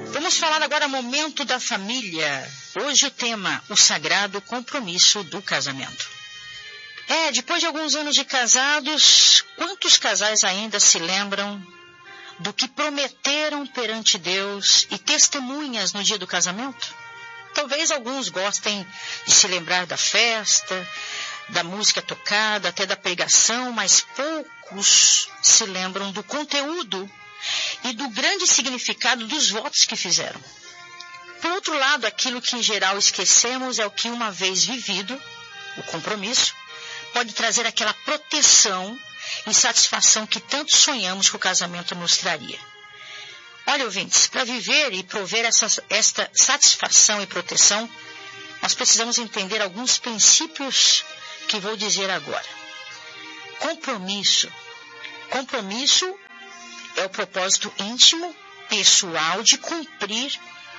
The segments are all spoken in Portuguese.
Vamos falar agora momento da família. Hoje o tema, o sagrado compromisso do casamento. Depois de alguns anos de casados, quantos casais ainda se lembram do que prometeram perante Deus e testemunhas no dia do casamento? Talvez alguns gostem de se lembrar da festa, da música tocada, até da pregação, mas poucos se lembram do conteúdo e do grande significado dos votos que fizeram. Por outro lado, aquilo que em geral esquecemos é o que, uma vez vivido, o compromisso, pode trazer aquela proteção e satisfação que tanto sonhamos que o casamento nos traria. Olha, ouvintes, para viver e prover esta satisfação e proteção, nós precisamos entender alguns princípios que vou dizer agora. Compromisso. Compromisso é o propósito íntimo, pessoal, de cumprir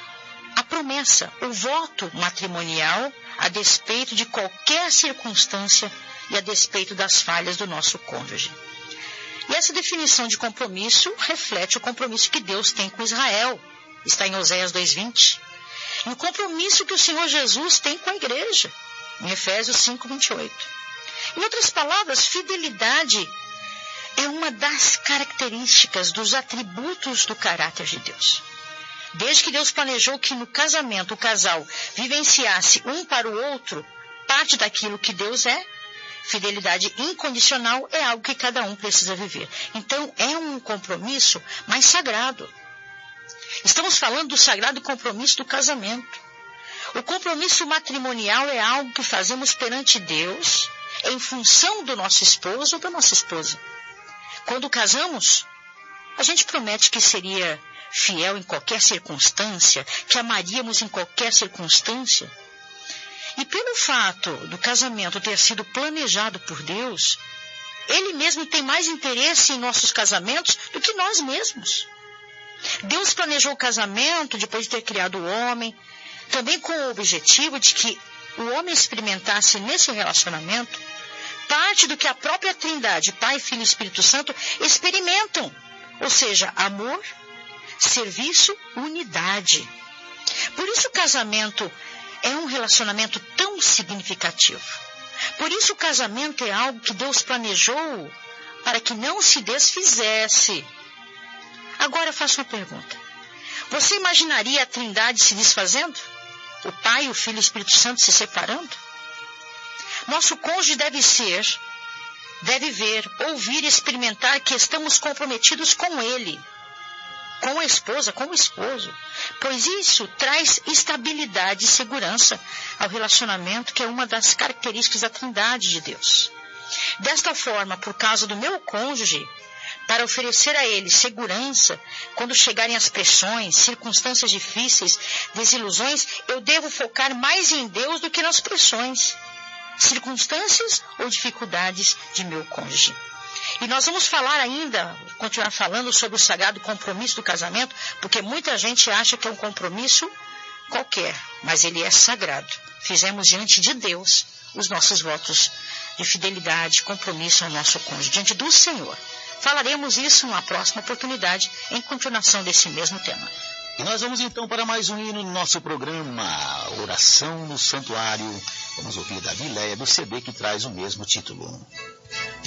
a promessa, o voto matrimonial, a despeito de qualquer circunstância e a despeito das falhas do nosso cônjuge. E essa definição de compromisso reflete o compromisso que Deus tem com Israel. Está em Oséias 2:20. E o compromisso que o Senhor Jesus tem com a igreja, em Efésios 5:28. Em outras palavras, fidelidade é uma das características, dos atributos do caráter de Deus. Desde que Deus planejou que no casamento o casal vivenciasse um para o outro parte daquilo que Deus é, fidelidade incondicional é algo que cada um precisa viver. Então, é um compromisso mais sagrado. Estamos falando do sagrado compromisso do casamento. O compromisso matrimonial é algo que fazemos perante Deus em função do nosso esposo ou da nossa esposa. Quando casamos, a gente promete que seria fiel em qualquer circunstância, que amaríamos em qualquer circunstância. E pelo fato do casamento ter sido planejado por Deus, Ele mesmo tem mais interesse em nossos casamentos do que nós mesmos. Deus planejou o casamento depois de ter criado o homem, também com o objetivo de que o homem experimentasse nesse relacionamento parte do que a própria Trindade, Pai, Filho e Espírito Santo, experimentam. Ou seja, amor, serviço, unidade. Por isso o casamento é um relacionamento tão significativo. Por isso o casamento é algo que Deus planejou para que não se desfizesse. Agora eu faço uma pergunta. Você imaginaria a Trindade se desfazendo? O Pai, o Filho e o Espírito Santo se separando? Nosso cônjuge deve ver, ouvir e experimentar que estamos comprometidos com Ele, com a esposa, com o esposo, pois isso traz estabilidade e segurança ao relacionamento, que é uma das características da Trindade de Deus. Desta forma, por causa do meu cônjuge, para oferecer a ele segurança, quando chegarem as pressões, circunstâncias difíceis, desilusões, eu devo focar mais em Deus do que nas pressões, circunstâncias ou dificuldades de meu cônjuge. E nós vamos falar ainda, continuar falando sobre o sagrado compromisso do casamento, porque muita gente acha que é um compromisso qualquer, mas ele é sagrado. Fizemos diante de Deus os nossos votos de fidelidade, compromisso ao nosso cônjuge, diante do Senhor. Falaremos isso numa próxima oportunidade, em continuação desse mesmo tema. E nós vamos então para mais um hino no nosso programa, Oração no Santuário. Vamos ouvir da Viléia, do CD que traz o mesmo título.